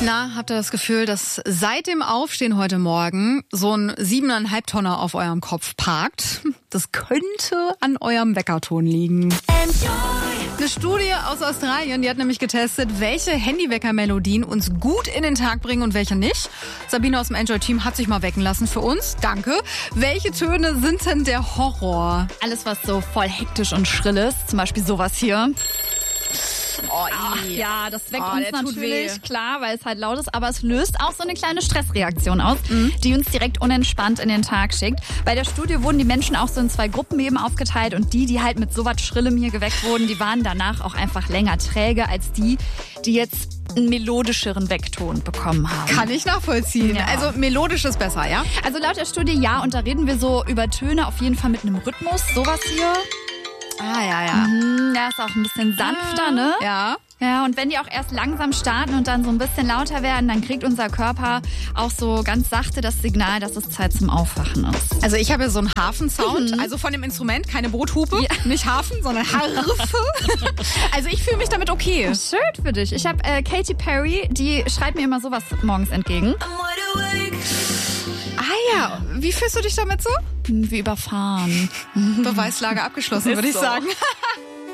Na, habt ihr das Gefühl, dass seit dem Aufstehen heute Morgen so ein 7,5 Tonner auf eurem Kopf parkt? Das könnte an eurem Weckerton liegen. Eine Studie aus Australien, die hat nämlich getestet, welche Handyweckermelodien uns gut in den Tag bringen und welche nicht. Sabine aus dem Enjoy-Team hat sich mal wecken lassen für uns. Danke. Welche Töne sind denn der Horror? Alles, was so voll hektisch und schrill ist, zum Beispiel sowas hier. Ach, ja, das weckt uns natürlich, klar, weil es halt laut ist, aber es löst auch so eine kleine Stressreaktion aus, die uns direkt unentspannt in den Tag schickt. Bei der Studie wurden die Menschen auch so in 2 Gruppen eben aufgeteilt und die halt mit sowas Schrillem hier geweckt wurden, die waren danach auch einfach länger träge als die jetzt einen melodischeren Weckton bekommen haben. Kann ich nachvollziehen. Ja. Also melodisch ist besser, ja? Also laut der Studie ja, und da reden wir so über Töne auf jeden Fall mit einem Rhythmus, sowas hier. Ah, ja. Ja, ist auch ein bisschen sanfter, ne? Ja. Ja, und wenn die auch erst langsam starten und dann so ein bisschen lauter werden, dann kriegt unser Körper auch so ganz sachte das Signal, dass es Zeit zum Aufwachen ist. Also ich habe ja so einen Hafensound, also von dem Instrument, keine Boothupe, nicht Hafen, sondern Harfe. Also ich fühle mich damit okay. Schön für dich. Ich habe Katy Perry, die schreibt mir immer sowas morgens entgegen. Ah ja, wie fühlst du dich damit so? Wie überfahren. Beweislage abgeschlossen, würde ich sagen.